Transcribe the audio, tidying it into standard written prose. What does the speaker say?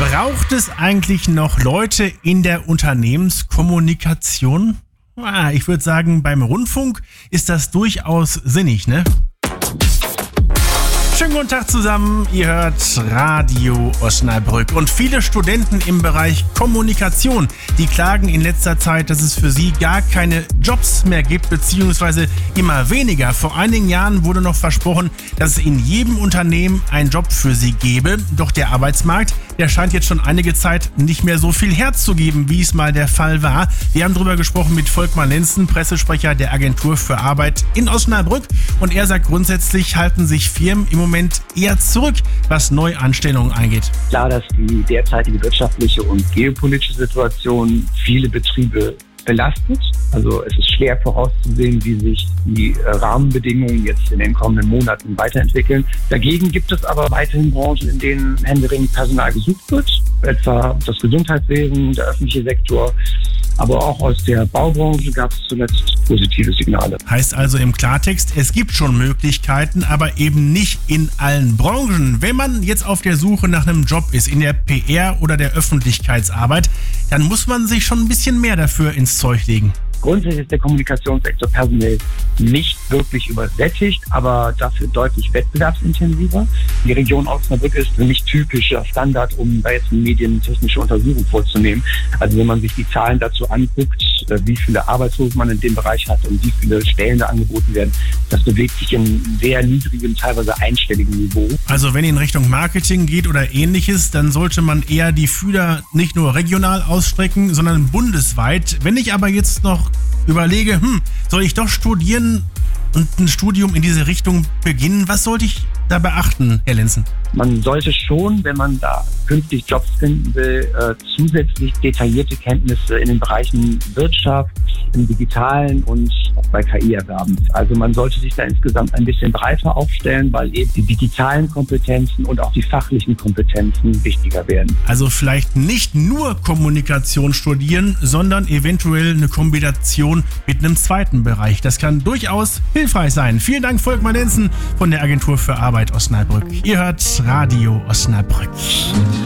Braucht es eigentlich noch Leute in der Unternehmenskommunikation? Ich würde sagen, beim Rundfunk ist das durchaus sinnig, ne? Schönen guten Tag zusammen, ihr hört Radio Osnabrück und viele Studenten im Bereich Kommunikation, die klagen in letzter Zeit, dass es für sie gar keine Jobs mehr gibt, beziehungsweise immer weniger. Vor einigen Jahren wurde noch versprochen, dass es in jedem Unternehmen einen Job für sie gäbe, doch der Arbeitsmarkt, der scheint jetzt schon einige Zeit nicht mehr so viel herzugeben, wie es mal der Fall war. Wir haben darüber gesprochen mit Volkmar Lenzen, Pressesprecher der Agentur für Arbeit in Osnabrück, und er sagt, grundsätzlich halten sich Firmen im Moment eher zurück, was Neuanstellungen angeht. Klar, dass die derzeitige wirtschaftliche und geopolitische Situation viele Betriebe belastet. Also es ist schwer vorauszusehen, wie sich die Rahmenbedingungen jetzt in den kommenden Monaten weiterentwickeln. Dagegen gibt es aber weiterhin Branchen, in denen händeringend Personal gesucht wird, etwa das Gesundheitswesen, der öffentliche Sektor. Aber auch aus der Baubranche gab es zuletzt positive Signale. Heißt also im Klartext, es gibt schon Möglichkeiten, aber eben nicht in allen Branchen. Wenn man jetzt auf der Suche nach einem Job ist, in der PR oder der Öffentlichkeitsarbeit, dann muss man sich schon ein bisschen mehr dafür ins Zeug legen. Grundsätzlich ist der Kommunikationssektor personell nicht wirklich übersättigt, aber dafür deutlich wettbewerbsintensiver. Die Region Osnabrück ist für mich typischer Standard, um da jetzt eine medientechnische Untersuchung vorzunehmen. Also wenn man sich die Zahlen dazu anguckt, wie viele Arbeitslose man in dem Bereich hat und wie viele Stellen da angeboten werden, das bewegt sich in sehr niedrigem, teilweise einstelligen Niveau. Also wenn in Richtung Marketing geht oder ähnliches, dann sollte man eher die Fühler nicht nur regional ausstrecken, sondern bundesweit. Wenn ich aber jetzt noch überlege, soll ich doch studieren und ein Studium in diese Richtung beginnen, was sollte ich da beachten, Herr Lenzen? Man sollte schon, wenn man da künftig Jobs finden will, zusätzlich detaillierte Kenntnisse in den Bereichen Wirtschaft, im Digitalen und auch bei KI erwerben. Also man sollte sich da insgesamt ein bisschen breiter aufstellen, weil eben die digitalen Kompetenzen und auch die fachlichen Kompetenzen wichtiger werden. Also vielleicht nicht nur Kommunikation studieren, sondern eventuell eine Kombination mit einem zweiten Bereich. Das kann durchaus hilfreich sein. Vielen Dank, Volkmar Lenzen von der Agentur für Arbeit Osnabrück. Ihr hört Radio Osnabrück.